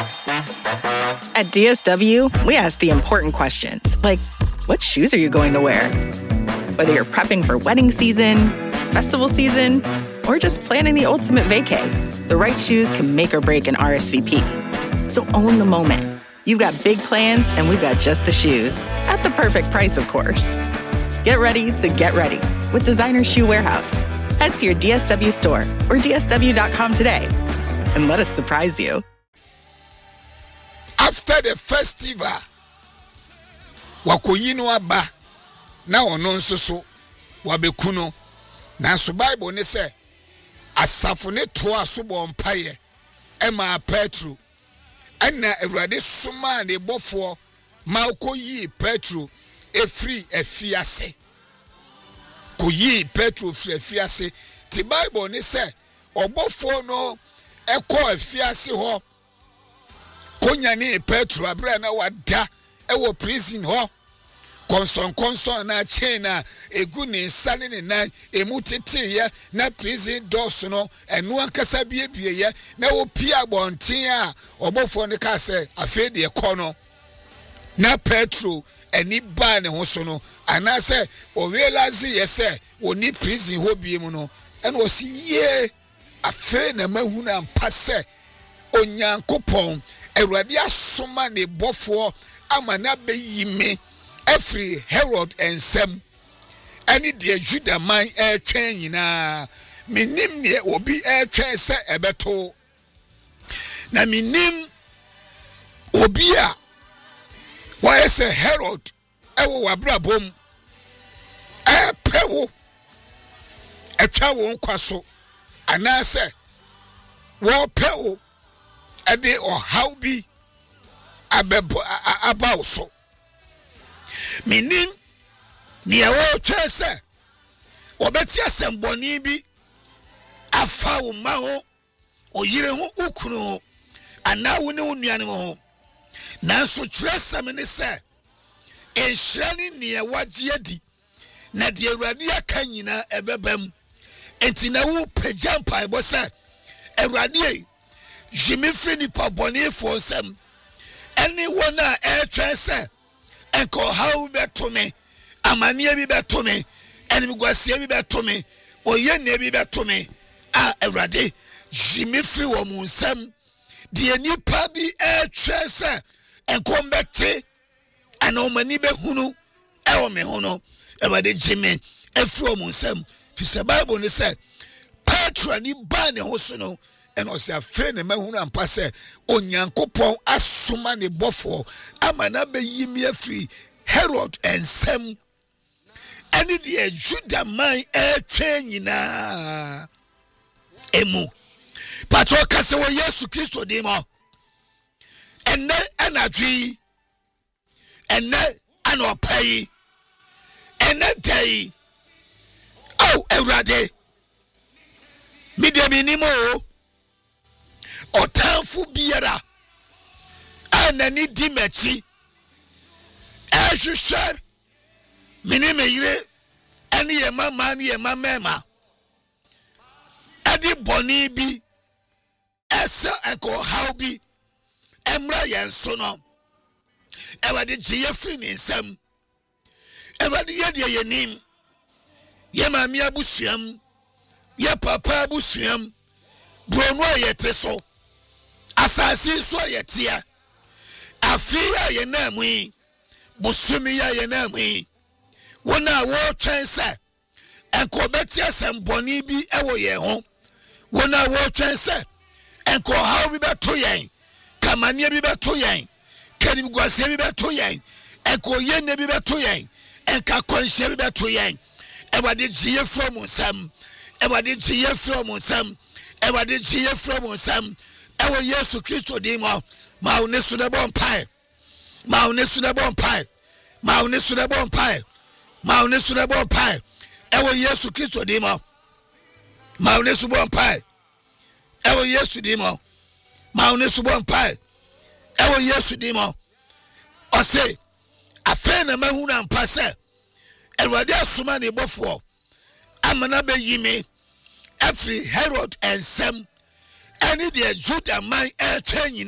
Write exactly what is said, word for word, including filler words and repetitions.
At D S W, we ask the important questions, like, what shoes are you going to wear? Whether you're prepping for wedding season, festival season, or just planning the ultimate vacay, the right shoes can make or break an R S V P. So own the moment. You've got big plans, and we've got just the shoes. At the perfect price, of course. Get ready to get ready with Designer Shoe Warehouse. Head to your D S W store or D S W dot com today and let us surprise you. After the festival, wakoyino aba na ono nso so wabekuno na so Bible ne say asafo ne to aso bo mpaye ema Petro ana Awurade soma ne bofo ma koyi Petro efri efiase koyi Petro efri efiase ti Bible ne say obofo no ekọ efiase ho konyane Petro abra na wada ewo prison ho konson konson na chain na egu ne nsane ne nan emu tete ye na prison doors no enu ankasa biebie ye na wo pia bonten a obofo ne ka se afi de ekọ no na Petro eni ba ne ho so no ana se o realize ye se oni prison ho bie mu no eno o si ye afi na mahu na mpa se onyankopon Awurade asoma ne bofo amana beyime every Herod and Sam any dear Judah man air train yina minim ne obi air train se ebeto na minim obi a why say Herod ewo wabrabom e pewo etwa wo nkwaso anase wo pewo ade or how be abebo about so minim ni ewo twese obeti asemboni bi afa wo ma ho oyire ho ukunu ho ana wo ne onuane ho nanso twesem ne se enhyirani ni ewaje adi na de Awurade aka nyina ebebam enti na wo pagya ibo se Awurade Jimmy Free pa boni for some anyone a air tracer and call how be to me amania be to me and miguasia be to me or ye nebi be to me ah Awurade Jimmy Free wo munsam de ni pa bi air tracer and come back te and o mani be hunu e o me hunu Awurade Jimmy e free wo munsam fi se Bible ne say Petro ni ba ne ho so no and was a friend and mahuna and passe onyankopon asoma ne bofo amana be yimie free Herod and Sam any the Judah man air train yina emu pato kase wo Yesu Kristo demo enne anadwi enne anopai enne day oh Awurade mi de minimo otanfu biara anani di mechi ehwehwe mini meyire ani ye mama ani ye mama adi boni bi esa eko how bi emra yen so no Awurade giye free ni nsam Awurade ye de yenim ye mami abusuam ye papa abusuam bronu ayete so asasi so yetia afia ye na mu yi bosumi ya ye na mu yi wona wo twense enkobeti asemboni bi ewo ye ho wona wo twense enko hawo bi beto yen kamania bi beto yen kanim gwase bi beto yen enko ye ne bi beto yen enka konhye bi beto yen Awurade giye from nsam Awurade giye from nsam Awurade giye from nsam ewo Yesu Kristo dimo ma unesu na bompai ma unesu na bompai ma unesu na bompai ma unesu na bompai ewo Yesu Kristo dimo ma unesu bompai ewo Yesu dimo ma unesu bompai ewo Yesu dimo ose afena mahuna mpase Awurade asoma ne bofo amana be yime every Herod and Sam any the Judah man air train